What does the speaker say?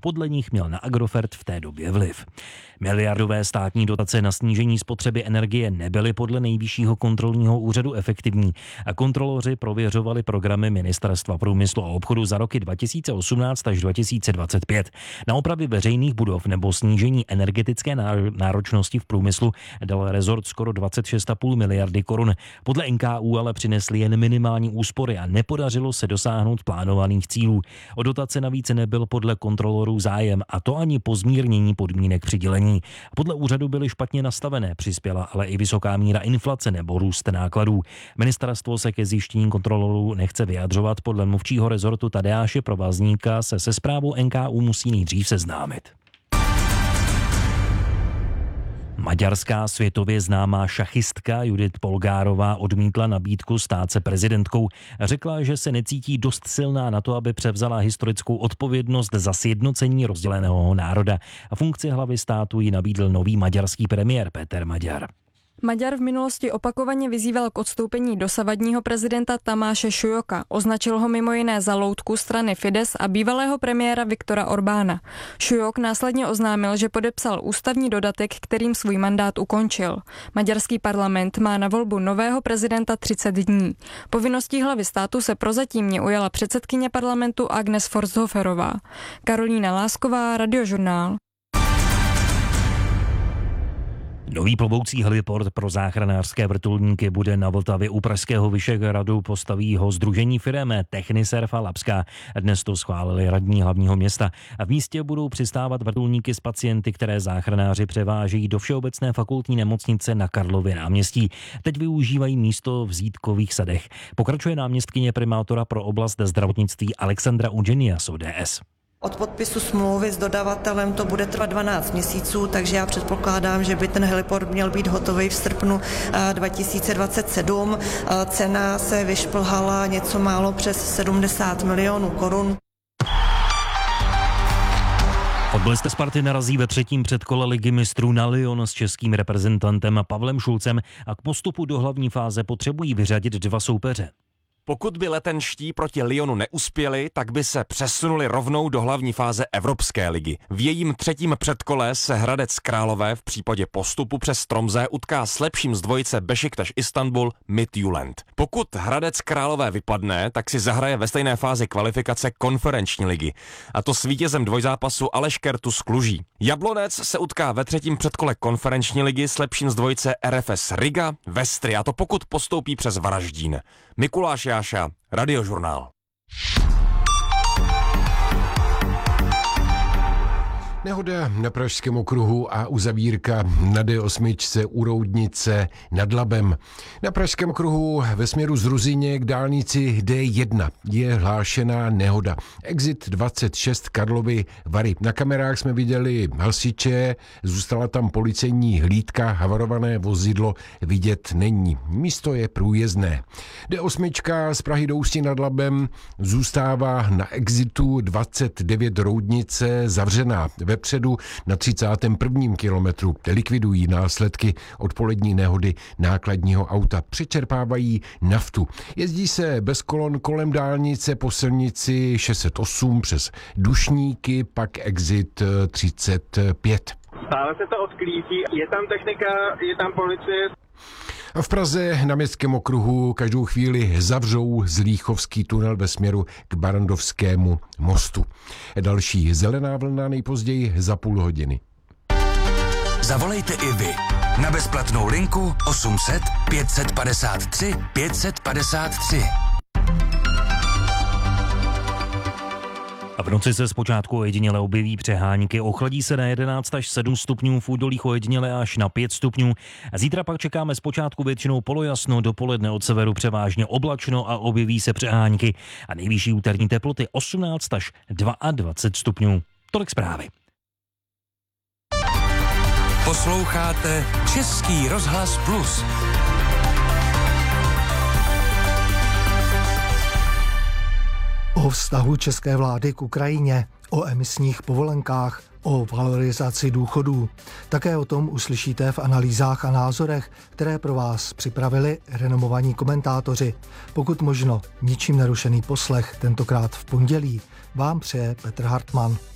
podle nich měl na Agrofert v té době vliv. Miliardové státní dotace na snížení spotřeby energie nebyly podle Nejvyššího kontrolního úřadu efektivní a kontroloři prověřovali programy Ministerstva průmyslu a obchodu za roky 2018 až 2025. Na opravy veřejných budov nebo snížení energetické náročnosti v průmyslu dal rezort skoro 26,5 miliardy korun. Podle NKÚ ale přinesly jen minimální úspory a nepodařilo se dosáhnout plánovaných cílů. O dotace navíc nebyl podle kontrolorů zájem, a to ani po zmírnění podmínek přidělení. Podle úřadu byly špatně nastavené, přispěla ale i vysoká míra inflace nebo růst nákladů. Ministerstvo se ke zjištění kontrolorů nechce vyjadřovat. Podle mluvčího rezortu Tadeáše Provazníka se zprávou NKÚ musí nejdřív seznámit. Maďarská světově známá šachistka Judith Polgárová odmítla nabídku stát se prezidentkou. Řekla, že se necítí dost silná na to, aby převzala historickou odpovědnost za sjednocení rozděleného národa. A funkci hlavy státu jí nabídl nový maďarský premiér Péter Maďar. Maďar v minulosti opakovaně vyzýval k odstoupení dosavadního prezidenta Tamáše Šujoka. Označil ho mimo jiné za loutku strany Fidesz a bývalého premiéra Viktora Orbána. Šujok následně oznámil, že podepsal ústavní dodatek, kterým svůj mandát ukončil. Maďarský parlament má na volbu nového prezidenta 30 dní. Povinností hlavy státu se prozatímně ujala předsedkyně parlamentu Agnes Forshoferová. Karolína Lásková, Radiožurnál. Nový plovoucí heliport pro záchranářské vrtulníky bude na Vltavě u pražského Vyšehradu, postaví ho sdružení firem Techniserv a Labská. Dnes to schválili radní hlavního města. A v místě budou přistávat vrtulníky s pacienty, které záchranáři převážejí do Všeobecné fakultní nemocnice na Karlově náměstí. Teď využívají místo v Zítkových sadech. Pokračuje náměstkyně primátora pro oblast zdravotnictví Alexandra Ugenia z ODS. Od podpisu smlouvy s dodavatelem to bude trvat 12 měsíců, takže já předpokládám, že by ten heliport měl být hotový v srpnu 2027. Cena se vyšplhala něco málo přes 70 milionů korun. Fotbalisté Sparty narazí ve třetím předkole Ligy mistrů na Lyon s českým reprezentantem Pavlem Šulcem a k postupu do hlavní fáze potřebují vyřadit dva soupeře. Pokud by letenští proti Lyonu neuspěli, tak by se přesunuli rovnou do hlavní fáze Evropské ligy. V jejím třetím předkole se Hradec Králové v případě postupu přes Tromsø utká s lepším z dvojice Beşiktaş Istanbul Midtjylland. Pokud Hradec Králové vypadne, tak si zahraje ve stejné fázi kvalifikace konferenční ligy. A to s vítězem dvojzápasu Aleš Kertus Kluží. Jablonec se utká ve třetím předkole konferenční ligy s lepším z dvojice RFS Riga Vestry, a to pokud postoupí přes Varaždín. Mikuláš Jáša, Radiožurnál. Nehoda na Pražském okruhu a uzavírka na D8 u Roudnice nad Labem. Na Pražském okruhu ve směru z Ruzyně k dálnici D1 je hlášená nehoda. Exit 26 Karlovy Vary. Na kamerách jsme viděli hasiče, zůstala tam policejní hlídka, havarované vozidlo vidět není. Místo je průjezdné. D8 z Prahy do Ústí nad Labem zůstává na exitu 29 Roudnice zavřená. Vepředu na 31. kilometru likvidují následky odpolední nehody nákladního auta. Přečerpávají naftu. Jezdí se bez kolon kolem dálnice po silnici 608 přes Dušníky, pak exit 35. Stále se to odklízí, je tam technika, je tam policie. V Praze na Městském okruhu každou chvíli zavřou Zlíchovský tunel ve směru k Barandovskému mostu. Další zelená vlna nejpozději za půl hodiny. Zavolejte i vy na bezplatnou linku 800 553 553. A v noci se zpočátku ojediněle objeví přehánky, ochladí se na 11 až 7 stupňů, v údolích ojediněle až na 5 stupňů. A zítra pak čekáme zpočátku většinou polojasno, dopoledne od severu převážně oblačno a objeví se přehánky. A nejvyšší úterní teploty 18 až 22 stupňů. Tolik zprávy. Posloucháte Český rozhlas Plus. O vztahu české vlády k Ukrajině, o emisních povolenkách, o valorizaci důchodů. Také o tom uslyšíte v analýzách a názorech, které pro vás připravili renomovaní komentátoři. Pokud možno ničím nerušený poslech, tentokrát v pondělí, vám přeje Petr Hartmann.